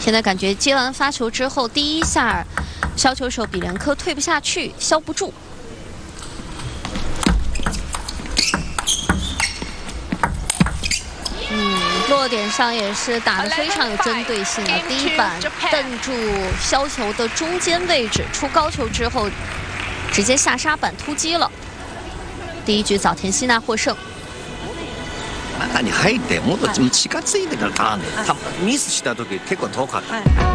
现在感觉接完发球之后，第一下削球手比连科退不下去，削不住。落点上也是打得非常有针对性的，第一板瞪住削球的中间位置，出高球之后直接下杀板突击了。第一局早田希娜获胜。 中に入ってもっと近づいてからターンでミスした時結構遠かった。